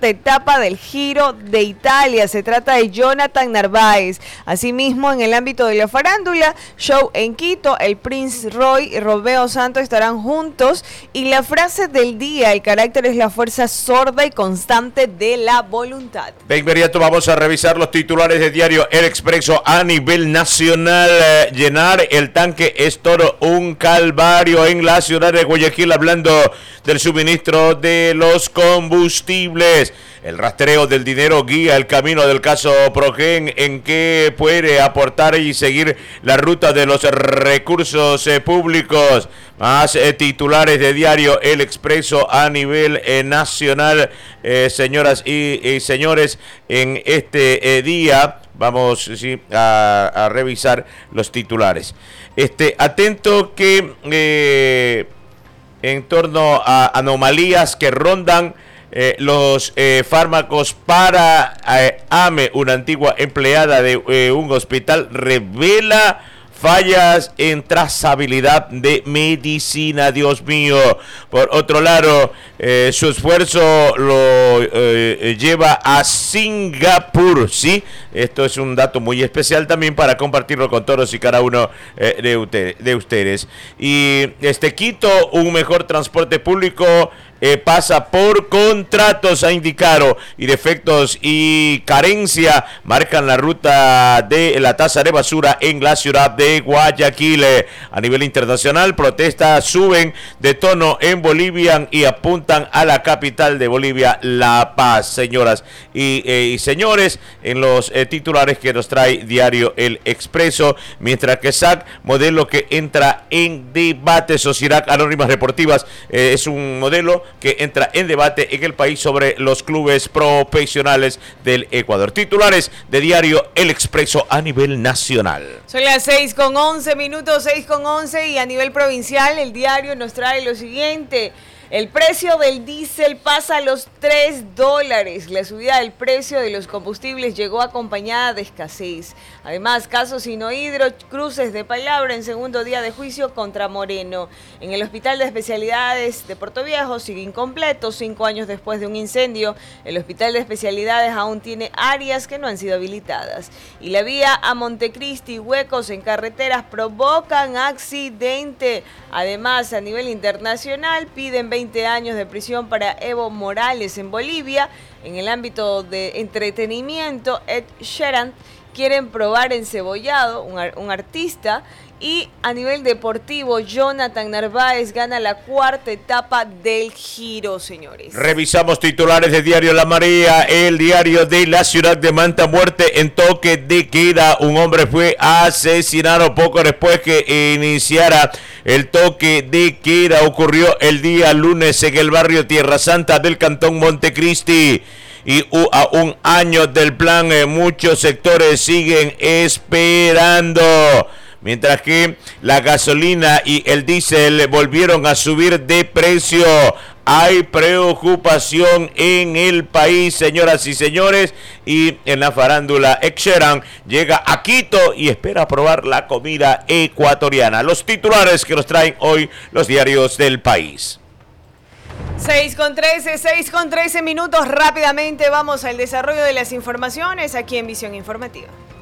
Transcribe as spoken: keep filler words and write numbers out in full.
cuarta etapa del Giro de Italia. Se trata de Jonathan Narváez. Asimismo, en el ámbito de la farándula, show en Quito, el Prince Roy y Romeo Santos estarán juntos. Y la frase del día: el carácter es la fuerza sorda y constante de la voluntad. De inmediato vamos a revisar los titulares de diario El Expreso a nivel nacional. Eh, llenar el tanque es todo un calvario en la ciudad de Guayaquil, hablando del suministro de los combustibles. El rastreo del dinero guía el camino del caso Progen, en que puede aportar y seguir la ruta de los recursos eh, públicos. Más eh, titulares de diario El Expreso a nivel eh, nacional, eh, señoras y, y señores, en este eh, día. Vamos sí, a, a revisar los titulares. Este, atento que eh, en torno a anomalías que rondan eh, los eh, fármacos para eh, A M E, una antigua empleada de eh, un hospital, revela fallas en trazabilidad de medicina. Dios mío. Por otro lado, eh, su esfuerzo lo eh, lleva a Singapur, ¿sí? Esto es un dato muy especial también para compartirlo con todos y cada uno eh, de, usted, de ustedes. Y este Quito, un mejor transporte público Eh, pasa por contratos, ha indicado, y defectos y carencia marcan la ruta de la tasa de basura en la ciudad de Guayaquil. A nivel internacional, protestas suben de tono en Bolivia y apuntan a la capital de Bolivia, La Paz. Señoras y, eh, y señores, en los eh, titulares que nos trae diario El Expreso, mientras que S A C, modelo que entra en debate. Sociedad Anónimas Deportivas eh, es un modelo que entra en debate en el país sobre los clubes profesionales del Ecuador. Titulares de diario El Expreso a nivel nacional. Son las seis con once minutos, seis con once, y a nivel provincial el diario nos trae lo siguiente. El precio del diésel pasa a los tres dólares. La subida del precio de los combustibles llegó acompañada de escasez. Además, caso Sinohidro, cruces de palabra en segundo día de juicio contra Moreno. En el Hospital de Especialidades de Portoviejo sigue incompleto. Cinco años después de un incendio, el Hospital de Especialidades aún tiene áreas que no han sido habilitadas. Y la vía a Montecristi, huecos en carreteras provocan accidente. Además, a nivel internacional, piden veinte años de prisión para Evo Morales en Bolivia. En el ámbito de entretenimiento, Ed Sheeran quieren probar encebollado, un, un artista. Y a nivel deportivo, Jonathan Narváez gana la cuarta etapa del Giro, señores. Revisamos titulares de diario La Marea, el diario de la ciudad de Manta. Muerte en toque de queda. Un hombre fue asesinado poco después que iniciara el toque de queda. Ocurrió el día lunes en el barrio Tierra Santa del cantón Montecristi. Y a un año del plan, eh, muchos sectores siguen esperando. Mientras que la gasolina y el diésel volvieron a subir de precio. Hay preocupación en el país, señoras y señores. Y en la farándula, Ed Sheeran llega a Quito y espera probar la comida ecuatoriana. Los titulares que nos traen hoy los diarios del país. seis con trece, seis con trece minutos. Rápidamente vamos al desarrollo de las informaciones aquí en Visión Informativa.